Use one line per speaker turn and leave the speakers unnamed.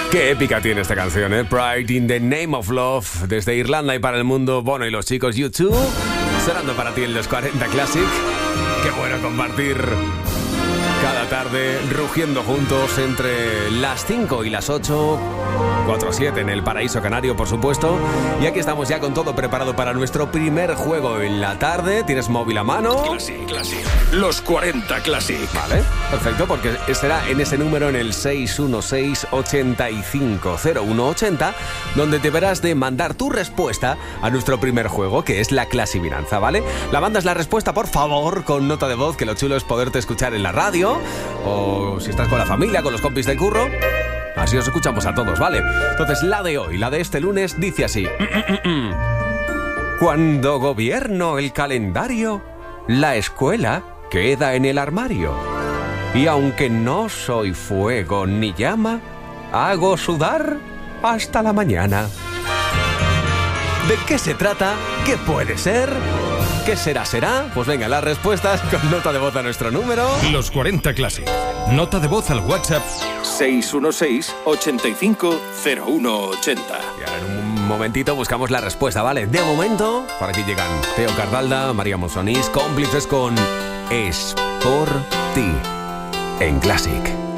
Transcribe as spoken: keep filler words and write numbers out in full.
Qué épica tiene esta canción, ¿eh? Pride in the Name of Love. Desde Irlanda y para el mundo, Bono y los chicos U dos, sonando para ti en los cuarenta Classic. Qué bueno compartir cada tarde rugiendo juntos entre las cinco y las ocho, cuatro siete en el Paraíso Canario, por supuesto. Y aquí estamos ya con todo preparado para nuestro primer juego en la tarde. ¿Tienes móvil a mano?
Classic, Classic. Los cuarenta Classic.
Vale, perfecto, porque será en ese número, en el seis uno seis, ocho cinco cero uno ocho cero, donde deberás de mandar tu respuesta a nuestro primer juego, que es la clasivinanza, ¿vale? La mandas la respuesta, por favor, con nota de voz, que lo chulo es poderte escuchar en la radio, o si estás con la familia, con los compis del curro. Así os escuchamos a todos, ¿vale? Entonces, la de hoy, la de este lunes, dice así. Cuando gobierno el calendario, la escuela queda en el armario. Y aunque no soy fuego ni llama, hago sudar hasta la mañana. ¿De qué se trata? ¿Qué puede ser? ¿Qué será, será? Pues venga, las respuestas con nota de voz a nuestro número.
Los cuarenta Classic. Nota de voz al WhatsApp seis uno seis, ocho cinco cero uno ocho cero.
Y ahora en un momentito buscamos la respuesta, ¿vale? De momento, por aquí llegan Teo Cardalda, María Monsonís, cómplices con Es por ti en Classic.